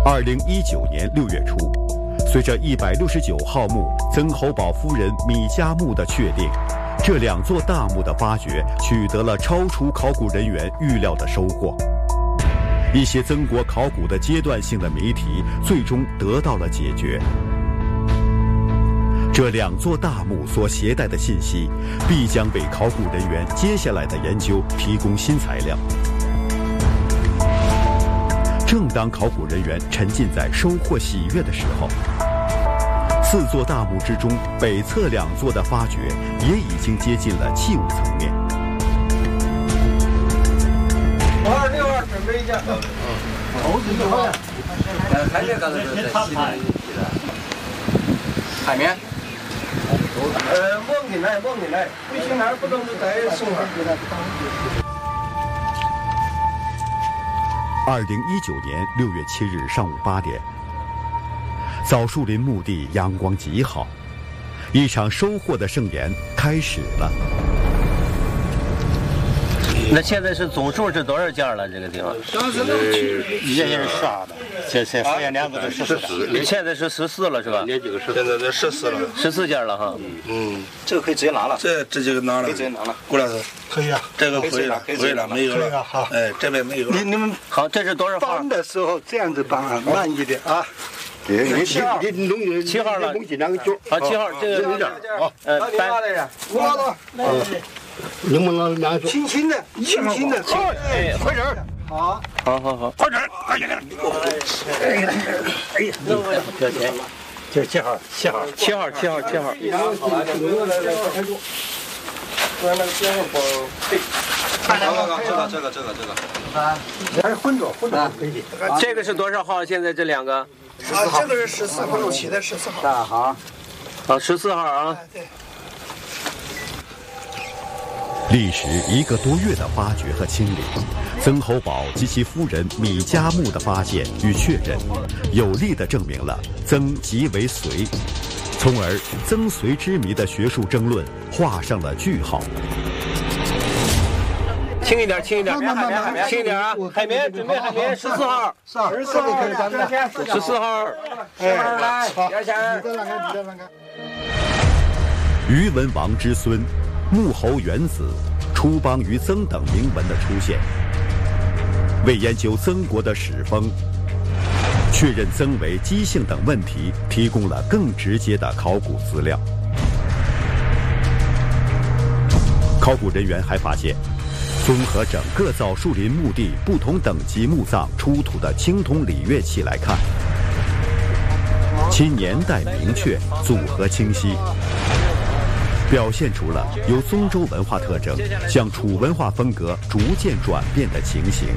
2019年6月初，随着169号墓曾侯堡夫人米家墓的确定，这2座大墓的发掘取得了超出考古人员预料的收获。一些曾国考古的阶段性的谜题最终得到了解决。这2座大墓所携带的信息，必将为考古人员接下来的研究提供新材料。正当考古人员沉浸在收获喜悦的时候，4座大墓之中，北侧2座的发掘也已经接近了器物层面。 562准备一下。 海绵刚才是在洗的，海绵。 摸进来，不行哪儿不能就再送上去了。 2019年6月7日上午8点，枣树林墓地阳光极好，一场收获的盛宴开始了。 那现在是总数是多少件了？这个地方？ 也是12的，现在发现2个都14。 现在是14了是吧？ 现在这14了 ，14件了哈。 这个可以直接拿了。这就拿了。可以直接拿了。顾老师。可以啊。这个可以了，没有了。好。这边没有了。 你们好，这是多少号？ 搬的时候这样子搬啊，慢一点啊。你 7号了。好，7号这个有点啊。 5号了。 能不能拿出？ 轻轻的。 哎，快点！ 好， 快点！哎呀， 交钱。 这7号。 7号。 还是混着。 这个是多少号？现在这2个？ 这个是14号，起的14号。 好，14号啊。 对。 历时1个多月的发掘和清理，曾侯堡及其夫人米家墓的发现与确认，有力地证明了曾即为隋，从而曾隋之谜的学术争论画上了句号。 轻一点，轻一点啊！海绵，准备海绵，14号，14号， 来， 于文王之孙，穆侯元子，出邦于曾等铭文的出现，为研究曾国的史风，确认曾为姬姓等问题提供了更直接的考古资料。考古人员还发现，综合整个枣树林墓地不同等级墓葬出土的青铜礼乐器来看，其年代明确，组合清晰，表现出了由宗周文化特征向楚文化风格逐渐转变的情形。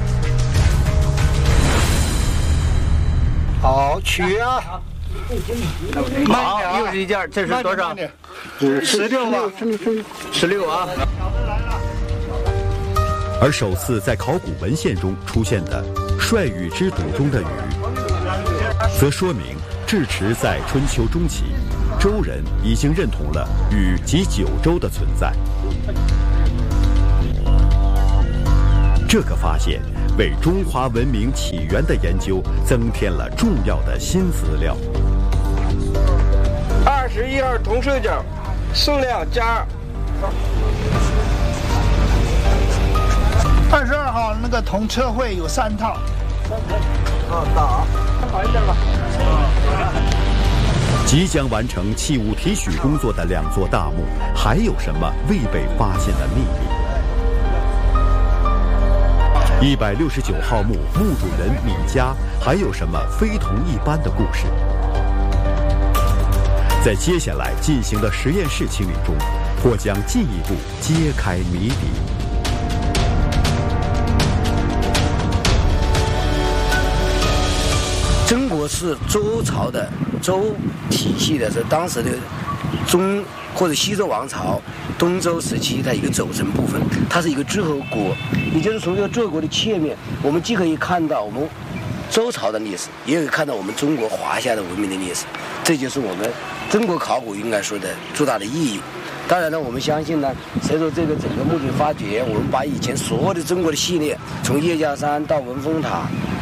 好，取啊！ 好，又是一件，这是多少 ？16吧 ，16啊。 而首次在考古文献中出现的“率禹之笃”中的“禹”，则说明至迟在春秋中期，周人已经认同了禹及九州的存在。这个发现为中华文明起源的研究增添了重要的新资料。 21号铜水饺，数量加2。 22号那个铜车会有3套。 好，好一点吧。 即将完成器物提取工作的2座大墓，还有什么未被发现的秘密？169号墓墓主人米家还有什么非同一般的故事？在接下来进行的实验室清理中，或将进一步揭开谜底。 曾国是周朝的周体系的，是当时的中或者西周王朝东周时期的一个组成部分，它是一个诸侯国，也就是从这个诸侯国的切面，我们既可以看到我们周朝的历史，也可以看到我们中国华夏的文明的历史，这就是我们中国考古应该说的最大的意义。当然呢，我们相信呢，随着这个整个墓地发掘，我们把以前所有的中国的系列，从叶家山到文峰塔，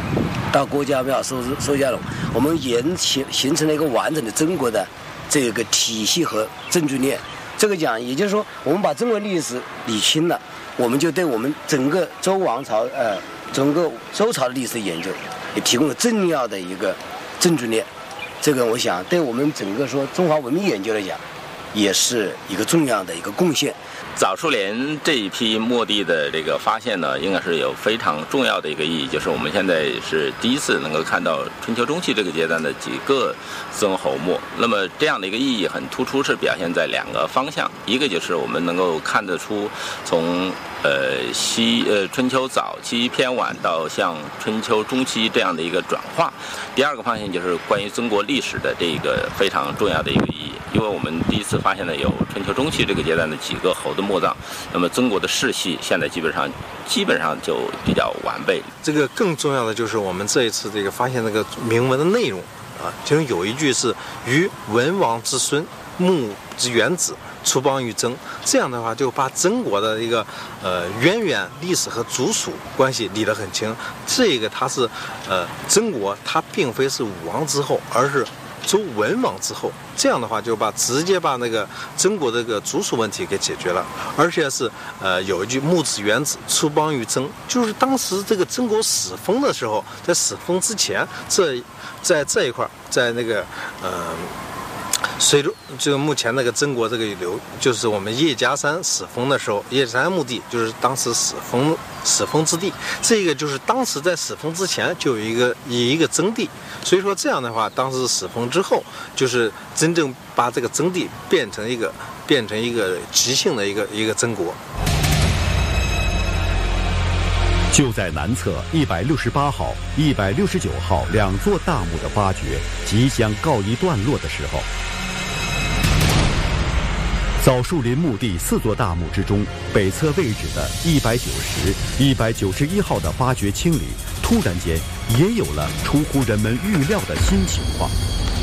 到郭家庙、收家垄，我们形成了一个完整的中国的这个体系和证据链。这个讲，也就是说，我们把中国历史理清了，我们就对我们整个周王朝整个周朝的历史研究也提供了重要的一个证据链。这个我想对我们整个说中华文明研究来讲，也是一个重要的一个贡献。 枣树林这一批墓地的这个发现呢，应该是有非常重要的一个意义，就是我们现在是第一次能够看到春秋中期这个阶段的几个曾侯墓。那么这样的一个意义很突出，是表现在2个方向，一个就是我们能够看得出从春秋早期偏晚到像春秋中期这样的一个转化。第2个方向就是关于中国历史的这个非常重要的一个意义，因为我们第一次发现了有春秋中期这个阶段的几个侯的墓葬，那么中国的世系现在基本上就比较完备。 这个更重要的就是我们这一次这个发现这个铭文的内容啊，其中有一句是于文王之孙，穆之元子，出邦于征。这样的话就把中国的一个渊源历史和族属关系理得很清。这个它是中国它并非是武王之后，而是周文王之后。这样的话就直接把那个中国这个族属问题给解决了，而且是有一句穆之元子，出邦于征，就是当时这个中国始封的时候，在始封之前，在这一块，在那个随着这个目前那个中国这个就是我们叶家山始封的时候，叶家山墓地就是当时始封之地。这个就是当时在始封之前就有一个征地，所以说这样的话，当时始封之后，就是真正把这个征地变成一个即兴的一个征国。 就在南侧168号、169号2座大墓的发掘即将告一段落的时候，枣树林墓地4座大墓之中，北侧位置的190、191号的发掘清理，突然间也有了出乎人们预料的新情况。